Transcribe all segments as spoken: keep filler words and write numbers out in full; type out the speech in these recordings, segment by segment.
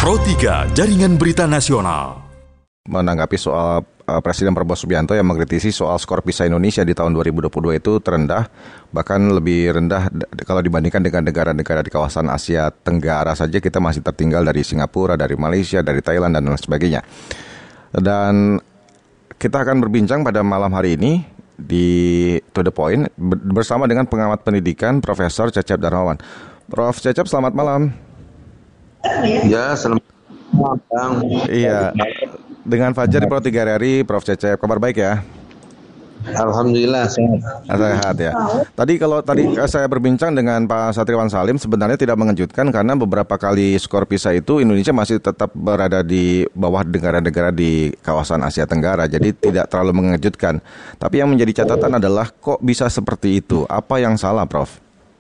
Pro tiga, Jaringan Berita Nasional. Menanggapi soal uh, Presiden Prabowo Subianto yang mengkritisi soal skor PISA Indonesia di tahun dua ribu dua puluh dua itu terendah, bahkan lebih rendah d- kalau dibandingkan dengan negara-negara di kawasan Asia Tenggara saja kita masih tertinggal dari Singapura, dari Malaysia, dari Thailand, dan lain sebagainya. Dan kita akan berbincang pada malam hari ini di To The Point bersama dengan pengamat pendidikan Profesor Cecep Darmawan. Prof Cecep, selamat malam. Ya, selamat malam. Iya, dengan Fajar di Pro tiga R I, Prof Cecep, kabar baik ya? Alhamdulillah sehat. Sehat ya. Tadi kalau tadi saya berbincang dengan Pak Satriwan Salim, sebenarnya tidak mengejutkan karena beberapa kali skor PISA itu Indonesia masih tetap berada di bawah negara-negara di kawasan Asia Tenggara, jadi tidak terlalu mengejutkan. Tapi yang menjadi catatan adalah kok bisa seperti itu? Apa yang salah, Prof?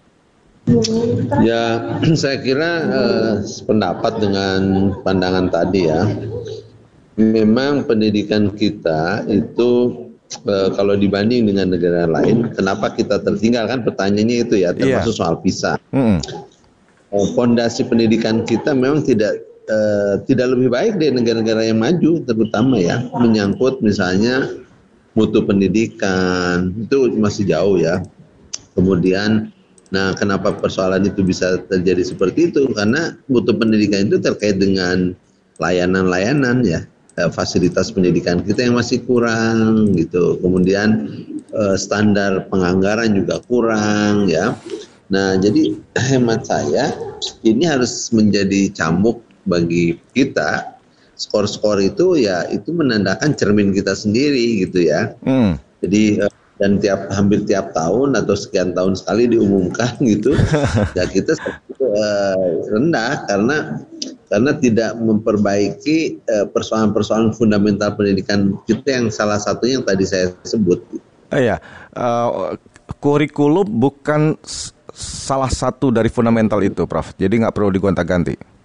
Ya, saya kira eh, sependapat dengan pandangan tadi ya. Memang pendidikan kita itu eh, kalau dibanding dengan negara lain, kenapa kita tertinggal, kan pertanyaannya itu ya, termasuk yeah. soal PISA. Mm-hmm. Fondasi pendidikan kita memang tidak eh, tidak lebih baik dari negara-negara yang maju, terutama ya menyangkut misalnya mutu pendidikan itu masih jauh ya. Kemudian nah, kenapa persoalan itu bisa terjadi seperti itu? Karena mutu pendidikan itu terkait dengan layanan-layanan ya, fasilitas pendidikan kita yang masih kurang gitu. Kemudian standar penganggaran juga kurang ya. Nah, jadi hemat saya ini harus menjadi cambuk bagi kita. Skor-skor itu ya itu menandakan cermin kita sendiri gitu ya. Hmm. Jadi dan tiap hampir tiap tahun atau sekian tahun sekali diumumkan gitu ya kita uh, rendah karena karena tidak memperbaiki uh, persoalan-persoalan fundamental pendidikan kita yang salah satunya yang tadi saya sebut. Oh ya, uh, kurikulum bukan s- salah satu dari fundamental itu, Prof. Jadi nggak perlu digonta-ganti.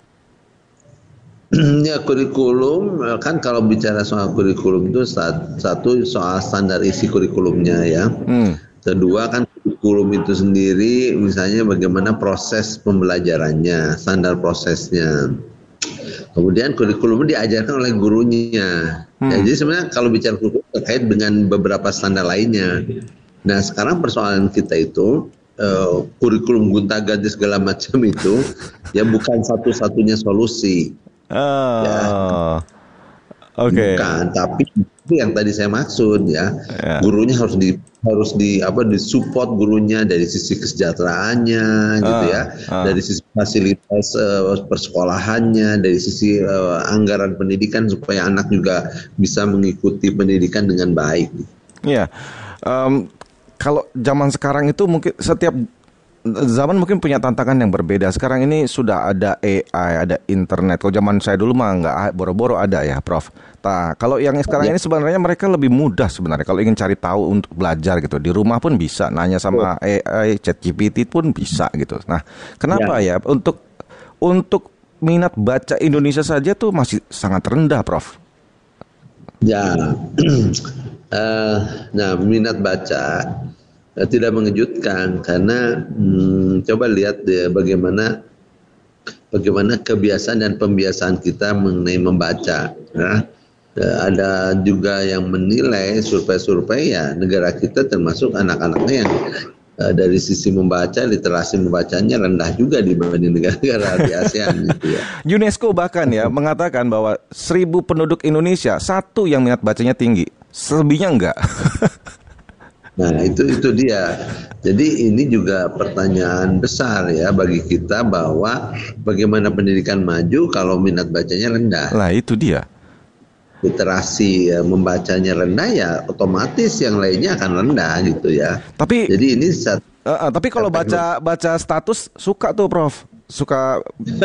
Ya, kurikulum kan kalau bicara soal kurikulum itu satu soal standar isi kurikulumnya ya. Hmm. Kedua kan kurikulum itu sendiri misalnya bagaimana proses pembelajarannya, standar prosesnya. Kemudian kurikulum diajarkan oleh gurunya. Hmm. Ya, jadi sebenarnya kalau bicara kurikulum terkait dengan beberapa standar lainnya. Nah, sekarang persoalan kita itu uh, kurikulum gonta-ganti segala macam itu ya bukan satu-satunya solusi. Oh, ya, oke. Okay. Bukan, tapi itu yang tadi saya maksud ya, yeah. Gurunya harus di harus di apa disupport gurunya dari sisi kesejahteraannya, uh, gitu ya, uh. dari sisi fasilitas uh, persekolahannya, dari sisi uh, anggaran pendidikan supaya anak juga bisa mengikuti pendidikan dengan baik. Iya, yeah. um, kalau zaman sekarang itu mungkin setiap zaman mungkin punya tantangan yang berbeda. Sekarang ini sudah ada A I, ada internet. Kalau zaman saya dulu mah nggak, boro-boro ada ya, Prof. Nah, kalau yang sekarang ya. ini sebenarnya mereka lebih mudah sebenarnya. Kalau ingin cari tahu untuk belajar gitu, di rumah pun bisa. Nanya sama A I, ChatGPT pun bisa gitu. Nah, kenapa ya, ya untuk untuk minat baca Indonesia saja tuh masih sangat rendah, Prof? Ya, uh, nah minat baca tidak mengejutkan karena hmm, coba lihat deh bagaimana bagaimana kebiasaan dan pembiasaan kita mengenai membaca. Ya. Ada juga yang menilai survei-survei ya negara kita termasuk anak-anaknya yang uh, dari sisi membaca, literasi membacanya rendah juga dibanding negara-negara di ASEAN. Gitu ya. UNESCO bahkan ya mengatakan bahwa seribu penduduk Indonesia satu yang minat bacanya tinggi, selebihnya enggak. Nah itu itu dia. Jadi ini juga pertanyaan besar ya bagi kita bahwa bagaimana pendidikan maju kalau minat bacanya rendah. Lah itu dia. Literasi ya, membacanya rendah ya otomatis yang lainnya akan rendah gitu ya. Tapi jadi ini satu, uh, uh, tapi kalau baca baca status suka tuh Prof. Suka.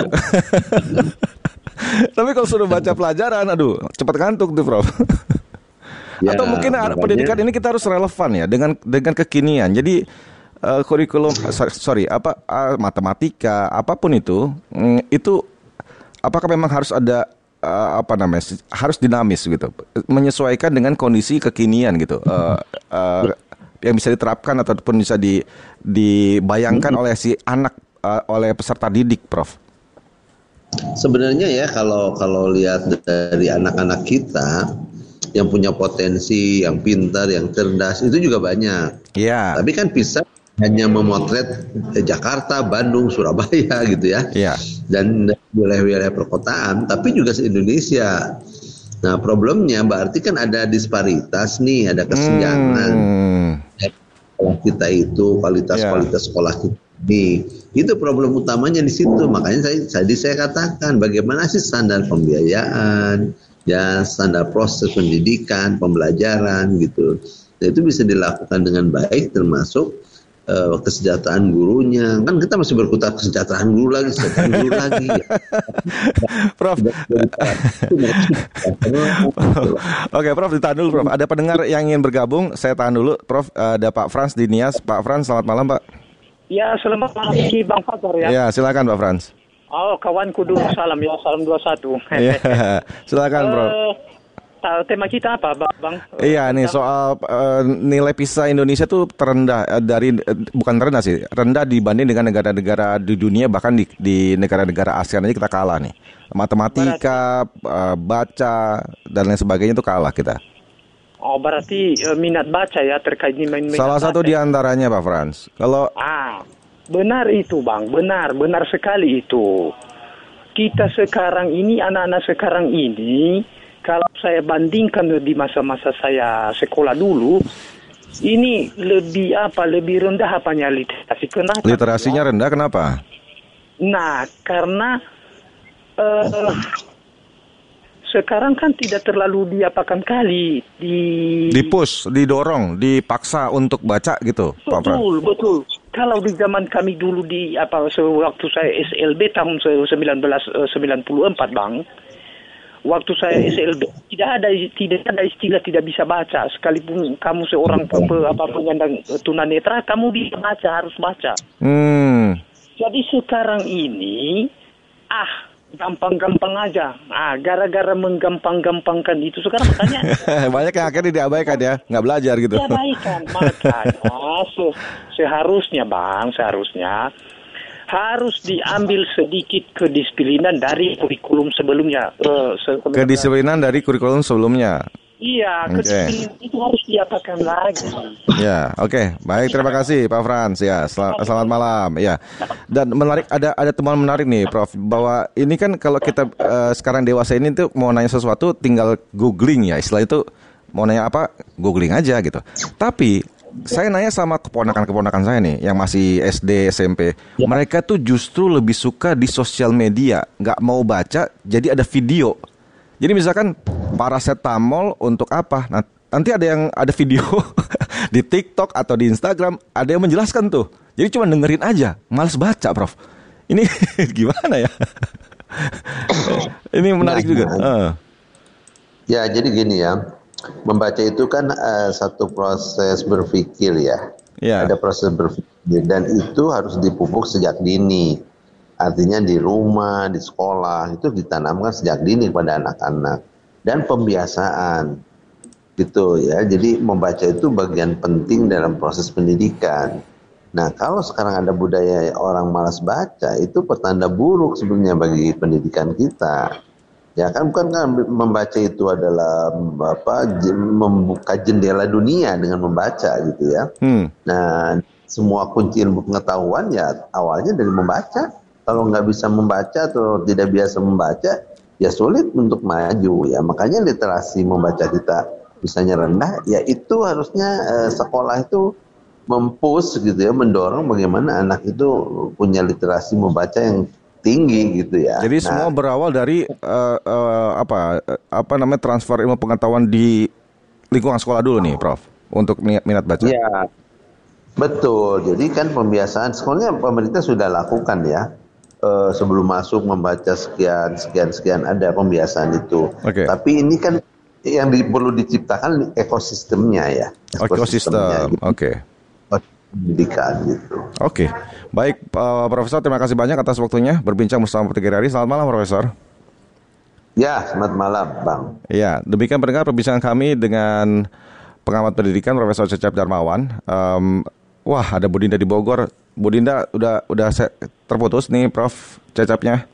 Tapi kalau sudah baca pelajaran, aduh cepat ngantuk tuh Prof. Ya, atau mungkin makanya, pendidikan ini kita harus relevan ya dengan dengan kekinian. Jadi uh, kurikulum sorry apa uh, matematika apapun itu mm, itu apakah memang harus ada uh, apa namanya harus dinamis gitu, menyesuaikan dengan kondisi kekinian gitu, uh, uh, yang bisa diterapkan ataupun bisa di, dibayangkan hmm. oleh si anak uh, oleh peserta didik, Prof. Sebenarnya ya kalau kalau lihat dari anak-anak kita yang punya potensi, yang pintar, yang cerdas itu juga banyak. Iya. Tapi kan bisa hanya memotret Jakarta, Bandung, Surabaya gitu ya. Iya. Dan wilayah-wilayah perkotaan, tapi juga se-Indonesia. Nah, problemnya berarti kan ada disparitas nih, ada kesenjangan. Hmm. Sekolah kita itu, kualitas-kualitas Ya. sekolah kita ini. Itu problem utamanya di situ. Makanya saya tadi saya katakan bagaimana sih standar pembiayaan, ya standar proses pendidikan, pembelajaran gitu. Nah, itu bisa dilakukan dengan baik termasuk uh, kesejahteraan gurunya. Kan kita masih berkutat kesejahteraan guru lagi, kesejahteraan guru lagi. Prof. Oke, Prof, ditahan dulu, Prof. Ada pendengar yang ingin bergabung, saya tahan dulu, Prof. Ada Pak Frans di Nias. Pak Frans, selamat malam, Pak. Ya, selamat malam Bang Fajar ya. Ya, silakan Pak Frans. Oh, kawanku dulu salam ya, salam dua puluh satu. Iya, silakan, Prof. Uh, tema kita apa, Bang? Iya, nih soal uh, nilai PISA Indonesia tuh terendah uh, dari uh, bukan terendah sih, rendah dibanding dengan negara-negara di dunia, bahkan di, di negara-negara ASEAN aja kita kalah nih. Matematika, uh, baca dan lain sebagainya itu kalah kita. Oh, berarti uh, minat baca ya terkait dengan minat Salah satu baca. di antaranya, Pak Frans. Kalau Ah, benar itu, Bang. Benar, benar sekali itu. Kita sekarang ini, anak-anak sekarang ini, kalau saya bandingkan di masa-masa saya sekolah dulu, ini lebih apa? Lebih rendah apanya literasi. Kenapa? literasinya ya? rendah, kenapa? Nah, karena uh, sekarang kan tidak terlalu diapakan kali di Dipush, didorong, dipaksa untuk baca gitu, Pak Frans. betul betul. Kalau di zaman kami dulu di apa waktu saya S L B tahun seribu sembilan ratus sembilan puluh empat, Bang. Waktu saya S L B tidak ada tidak ada istilah tidak bisa baca, sekalipun kamu seorang pe, apa penyandang tunanetra, kamu bisa baca, harus baca. Hmm. Jadi sekarang ini ah gampang-gampang aja. Ah, gara-gara menggampang-gampangkan itu sekarang makanya banyak yang akhirnya diabaikan ya, nggak belajar gitu. diabaikan. Makanya se- seharusnya Bang, seharusnya harus diambil sedikit kedisiplinan dari kurikulum sebelumnya. Uh, se- Kedisiplinan dari kurikulum sebelumnya. Iya, Oke. kedisiplinan itu harus diapakan lagi. Ya, oke, baik, terima kasih Pak Frans. Ya, sel- selamat malam. Ya, dan menarik ada ada teman menarik nih, Prof, bahwa ini kan kalau kita uh, sekarang dewasa ini tuh mau nanya sesuatu tinggal googling ya, istilah itu mau nanya apa googling aja gitu. Tapi saya nanya sama keponakan-keponakan saya nih yang masih S D, S M P, mereka tuh justru lebih suka di sosial media, nggak mau baca, jadi ada video. Jadi misalkan paracetamol untuk apa? Nah, nanti ada yang ada video di TikTok atau di Instagram, ada yang menjelaskan tuh. Jadi cuma dengerin aja, malas baca, Prof. Ini gimana ya? Ini menarik Nah, juga. nah. Uh. Ya, jadi gini ya, membaca itu kan uh, satu proses berpikir ya. Ya. Ada proses berpikir dan itu harus dipupuk sejak dini. Artinya di rumah, di sekolah itu ditanamkan sejak dini kepada anak-anak dan pembiasaan gitu ya. Jadi membaca itu bagian penting dalam proses pendidikan. Nah, kalau sekarang ada budaya orang malas baca, itu pertanda buruk sebenarnya bagi pendidikan kita. Ya kan, bukan kan membaca itu adalah apa membuka jendela dunia dengan membaca gitu ya. Hmm. Nah, semua kunci ilmu pengetahuan ya awalnya dari membaca. Kalau nggak bisa membaca atau tidak biasa membaca, ya sulit untuk maju ya. Makanya literasi membaca kita misalnya rendah, ya itu harusnya eh, sekolah itu mempush gitu ya, mendorong bagaimana anak itu punya literasi membaca yang tinggi gitu ya. Jadi nah, semua berawal dari uh, uh, apa apa namanya transfer ilmu pengetahuan di lingkungan sekolah dulu nih, Prof, untuk minat baca. Iya, betul. Jadi kan pembiasaan sekolahnya pemerintah sudah lakukan ya. Uh, sebelum masuk membaca sekian sekian sekian ada pembiasaan itu. Okay. Tapi ini kan yang di, perlu diciptakan ekosistemnya ya. Ekosistem. Oke. Okay. Pendidikan gitu. Oke, okay. Baik, uh, Profesor, terima kasih banyak atas waktunya berbincang bersama Petigiri Hari. Selamat malam, Profesor. Ya, selamat malam, Bang. Ya, demikian pendengar perbincangan kami dengan pengamat pendidikan Profesor Cecep Darmawan. Um, wah, ada Bu Dinda di Bogor. Bu Dinda udah udah terputus nih, Prof. Cecepnya.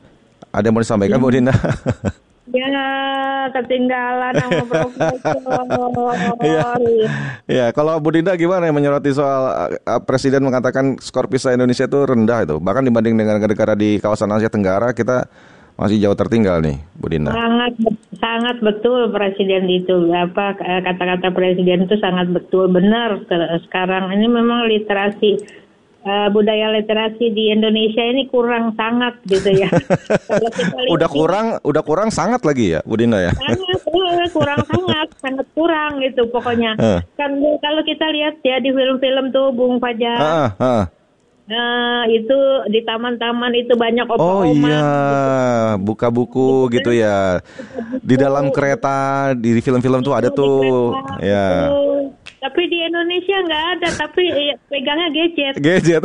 Ada yang mau disampaikan Bu Dinda? Ya, ketinggalan sama Profesor. Iya. Ya, kalau Bu Dinda gimana yang menyoroti soal uh, Presiden mengatakan skor PISA Indonesia itu rendah itu. Bahkan dibanding dengan negara-negara di kawasan Asia Tenggara, kita masih jauh tertinggal nih, Bu Dinda. Sangat sangat betul Presiden itu. Apa kata-kata Presiden itu sangat betul, benar. Sekarang ini memang literasi Uh, budaya literasi di Indonesia ini kurang sangat gitu ya. Kalau kita lihat udah kurang, udah kurang sangat lagi ya, Bu Dinda ya. Sangat, kurang sangat, sangat kurang gitu pokoknya. Uh. Kan kalau kita lihat ya di film-film tuh Bung Fajar, uh, uh. Nah, itu di taman-taman itu banyak opa-oma. Oh iya, gitu. buka buku gitu, gitu ya. Buku. Di dalam kereta, di film-film tuh ada tuh, kereta, ya. Itu. Tapi di Indonesia nggak ada, tapi ya, pegangnya gadget. Gadget.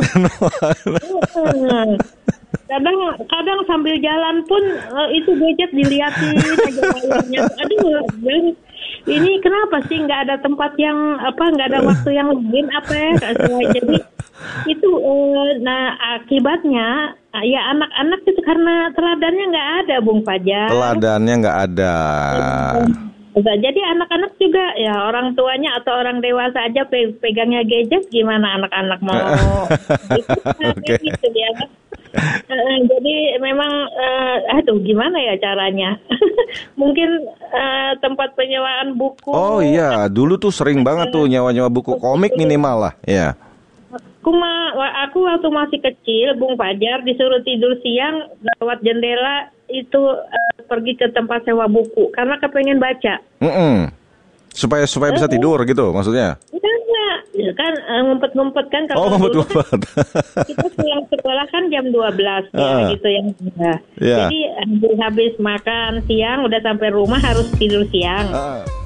kadang kadang sambil jalan pun uh, itu gadget dilihatin aja layarnya. Aduh, ini kenapa sih nggak ada tempat yang apa, nggak ada waktu yang lain apa ya? Jadi itu uh, nah akibatnya ya anak-anak itu karena teladannya nggak ada, Bung Fajar. Teladannya nggak ada. Jadi anak-anak juga ya orang tuanya atau orang dewasa aja pe- pegangnya gadget, gimana anak-anak mau okay. gitu ya. Uh, jadi memang uh, aduh gimana ya caranya. Mungkin uh, tempat penyewaan buku. Oh iya, dulu tuh sering banget tuh nyewa-nyewa buku komik minimal lah, ya. Aku mah aku waktu masih kecil, Bung Fajar, disuruh tidur siang lewat jendela itu uh, pergi ke tempat sewa buku karena kepengen baca. Mm-mm. Supaya supaya bisa tidur gitu maksudnya? Enggak, ya kan uh, ngumpet-ngumpet kan kalau oh, ngumpet-ngumpet. Kan, kita pulang sekolah kan jam dua belas uh, ya gitu yang ya. Yeah. Jadi habis makan siang udah sampai rumah harus tidur siang. Uh.